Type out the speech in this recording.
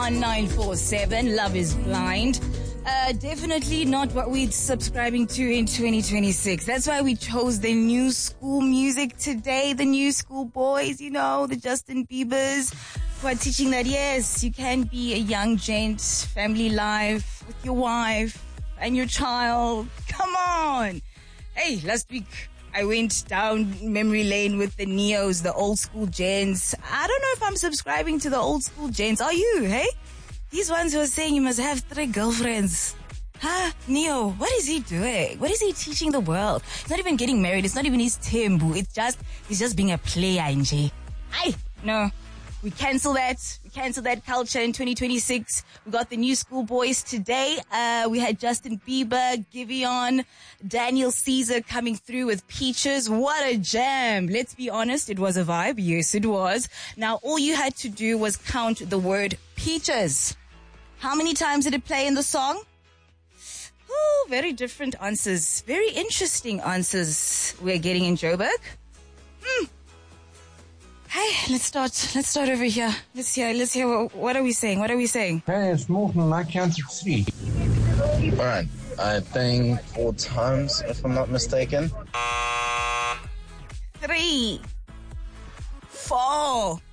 1947. Love is Blind. Definitely not what we're subscribing to in 2026. That's why we chose the new school music today. The new school boys, you know, the Justin Biebers, who are teaching that, yes, you can be a young gent, family life with your wife and your child. Come on. Hey, last week I went down memory lane with the Neos, the old school gents. I don't know if I'm subscribing to the old school gents. Are you, hey? These ones who are saying you must have 3 girlfriends. Huh? Neo, what is he doing? What is he teaching the world? He's not even getting married. It's not even his tembu. He's just being a player, NJ. No. We cancel that. We cancel that culture in 2026. We got the new school boys today. We had Justin Bieber, Giveon, Daniel Caesar coming through with Peaches. What a jam. Let's be honest. It was a vibe. Yes, it was. Now, all you had to do was count the word Peaches. How many times did it play in the song? Ooh, very different answers. Very interesting answers we're getting in Joburg. Hey, let's start over here. Let's hear what are we saying? Hey, it's Morgan. I counted 3. Alright, I think 4 times, if I'm not mistaken. 3, 4.